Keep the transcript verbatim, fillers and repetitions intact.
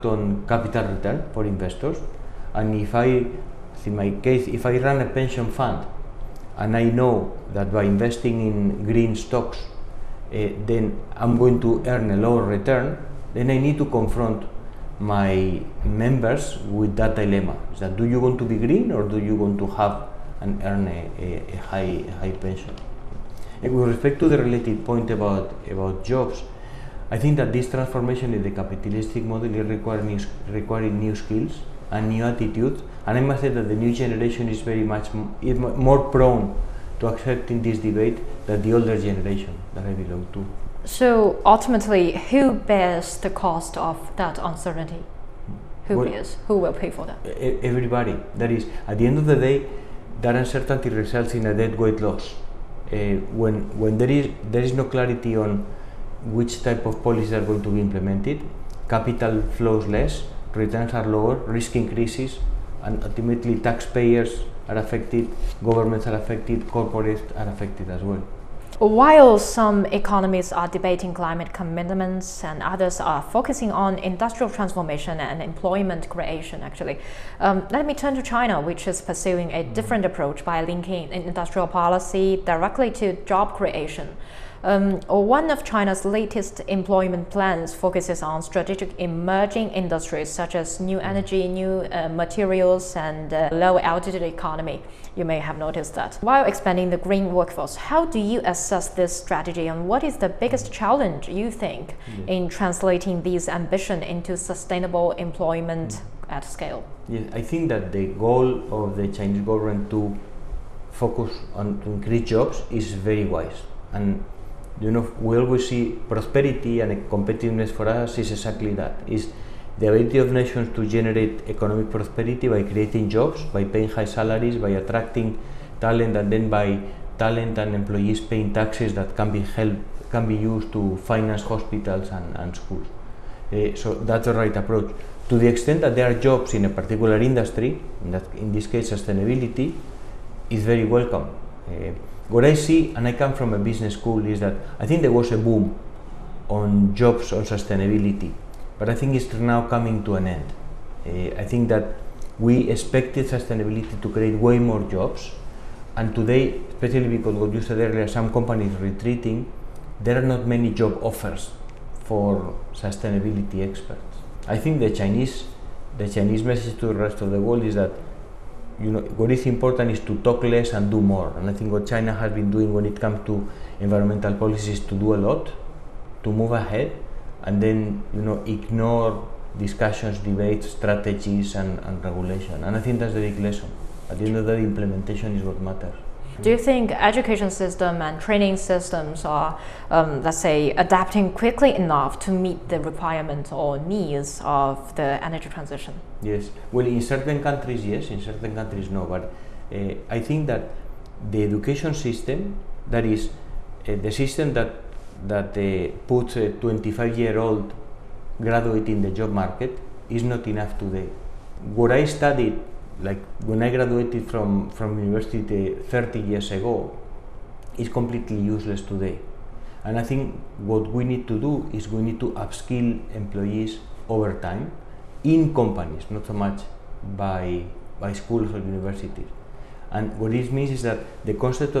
on capital return for investors, and if I, in my case, if I run a pension fund and I know that by investing in green stocks, uh, then I'm going to earn a lower return, then I need to confront my members with that dilemma. Is that do you want to be green or do you want to have and earn a, a, a high high pension? And with respect to the related point about about jobs, I think that this transformation in the capitalistic model is requiring requiring new skills and new attitudes, and I must say that the new generation is very much is more prone to accepting this debate than the older generation that I belong to. So ultimately, who bears the cost of that uncertainty? Who well, bears? Who will pay for that? Everybody. That is, at the end of the day, that uncertainty results in a dead weight loss. Uh, when when there is there is no clarity on which type of policies are going to be implemented, capital flows less, returns are lower, risk increases, and ultimately taxpayers are affected, governments are affected, corporates are affected as well. While some economists are debating climate commitments and others are focusing on industrial transformation and employment creation, actually, um, let me turn to China, which is pursuing a different approach by linking industrial policy directly to job creation. Um, one of China's latest employment plans focuses on strategic emerging industries such as new energy, new uh, materials, and uh, low altitude economy. You may have noticed that. While expanding the green workforce, how do you assess this strategy, and what is the biggest challenge you think yes. in translating these ambitions into sustainable employment yes. at scale? Yes, I think that the goal of the Chinese government to focus on to increase jobs is very wise, and you know, we always see prosperity and competitiveness for us is exactly that. Is the ability of nations to generate economic prosperity by creating jobs, by paying high salaries, by attracting talent, and then by talent and employees paying taxes that can be held, can be used to finance hospitals and, and schools. Uh, so that's the right approach. To the extent that there are jobs in a particular industry, in, that, in this case sustainability, is very welcome. Uh, What I see, and I come from a business school, is that I think there was a boom on jobs on sustainability, but I think it's now coming to an end. Uh, I think that we expected sustainability to create way more jobs, and today, especially because what you said earlier, some companies retreating, there are not many job offers for sustainability experts. I think the Chinese, the Chinese message to the rest of the world is that you know, what is important is to talk less and do more. And I think what China has been doing when it comes to environmental policies is to do a lot, to move ahead, and then you know ignore discussions, debates, strategies, and, and regulation. And I think that's the big lesson. At the end of the day, implementation is what matters. Do you think education system and training systems are, um, let's say, adapting quickly enough to meet the requirements or needs of the energy transition? Yes. Well, in certain countries, yes. In certain countries, no. But uh, I think that the education system, that is, uh, the system that that uh, puts a twenty-five-year-old graduate in the job market, is not enough today. What I studied, like when I graduated from, from university thirty years ago, is completely useless today. And I think what we need to do is we need to upskill employees over time in companies, not so much by, by schools or universities. And what this means is that the concept of